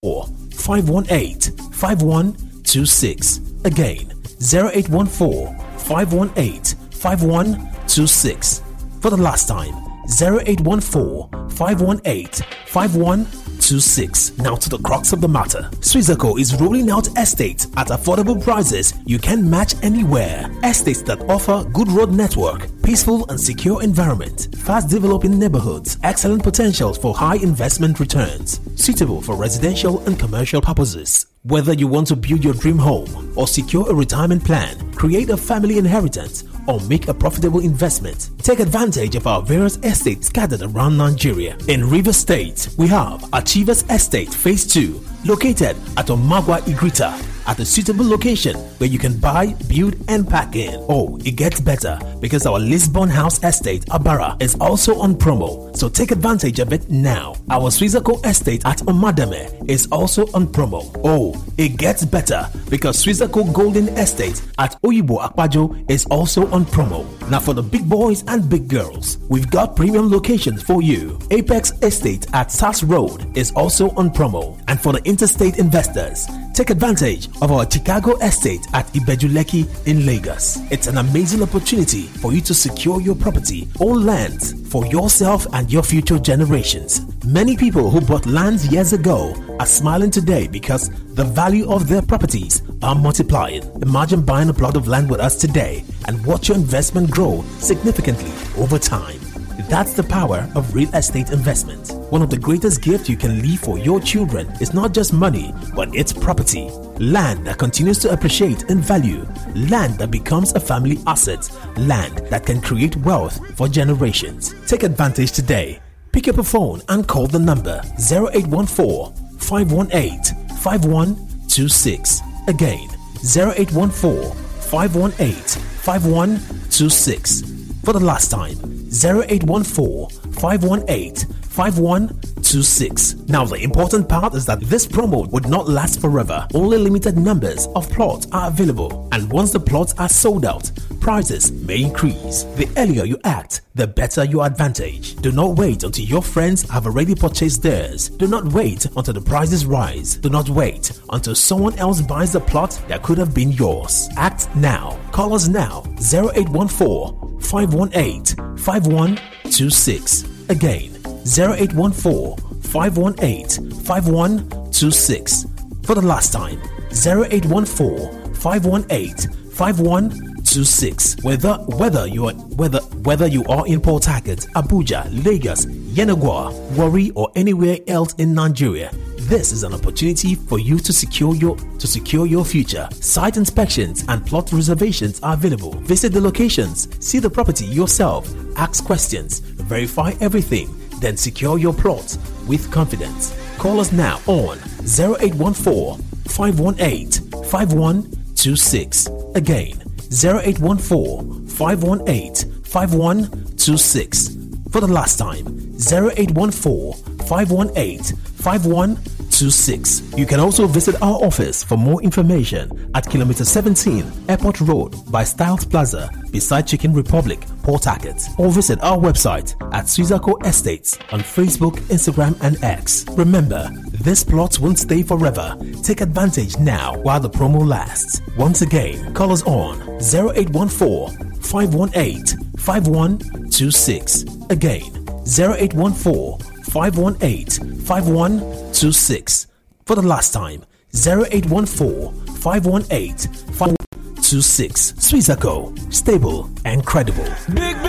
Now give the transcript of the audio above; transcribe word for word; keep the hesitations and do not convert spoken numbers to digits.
five one eight, five one two six. Again, zero eight one four, five one eight, five one two six. For the last time, zero eight one four, five one eight, five one two six. Now to the crux of the matter. Swizaco is rolling out estates at affordable prices you can match anywhere. Estates that offer good road network, peaceful and secure environment, fast developing neighborhoods, excellent potentials for high investment returns, suitable for residential and commercial purposes. Whether you want to build your dream home or secure a retirement plan, create a family inheritance, or make a profitable investment, take advantage of our various estates scattered around Nigeria. In Rivers State, we have Achievers Estate Phase two, located at Omagwa Igrita, at a suitable location where you can buy, build, and pack in. Oh, it gets better because our Lisbon House Estate, Abara, is also on promo, so take advantage of it now. Our Swizaco Estate at Omadame is also on promo. Oh, it gets better because Swizaco Golden Estate at Oyibo Akpajo is also on promo. Now for the big boys and big girls, we've got premium locations for you. Apex Estate at Sass Road is also on promo. And for the interstate investors, take advantage of our Chicago Estate at Ibejuleki in Lagos. It's an amazing opportunity for you to secure your property, own lands for yourself and your future generations. Many people who bought lands years ago are smiling today because the value of their properties are multiplying. Imagine buying a plot of land with us today and watch your investment grow significantly over time. That's the power of real estate investment. One of the greatest gifts you can leave for your children is not just money, but it's property. Land that continues to appreciate in value. Land that becomes a family asset. Land that can create wealth for generations. Take advantage today. Pick up a phone and call the number zero eight one four, five one eight, five one two six. Again, zero eight one four, five one eight, five one two six. For the last time, zero eight one four, five one eight, five one two six. Now the important part is that this promo would not last forever. Only limited numbers of plots are available, and once the plots are sold out, prices may increase. The earlier you act, the better your advantage. Do not wait until your friends have already purchased theirs. Do not wait until the prices rise. Do not wait until someone else buys the plot that could have been yours. Act now. Call us now, zero eight one four, five one eight, five one two six. Again, zero eight one four, five one eight, five one two six. For the last time, zero eight one four, five one eight, five one two six. Whether whether you are whether whether you are in Port Harcourt, Abuja, Lagos, Yenagoa, Warri, or anywhere else in Nigeria, this is an opportunity for you to secure your to secure your future. Site inspections and plot reservations are available. Visit the locations, see the property yourself, ask questions, verify everything, then secure your plot with confidence. Call us now on zero eight one four, five one eight, five one two six. Again, zero eight one four, five one eight, five one two six. For the last time, zero eight one four, five one eight, five one two six. You can also visit our office for more information at Kilometer seventeen, Airport Road by Styles Plaza, beside Chicken Republic, Port Harcourt. Or visit our website at Swizaco Estates on Facebook, Instagram, and X. Remember, this plot won't stay forever. Take advantage now while the promo lasts. Once again, call us on zero eight one four, five one eight, five one two six. Again, zero eight one four, five one eight, five one two six. For the last time, zero eight one four, five one eight, five one two six. Swizaco, stable and credible. Big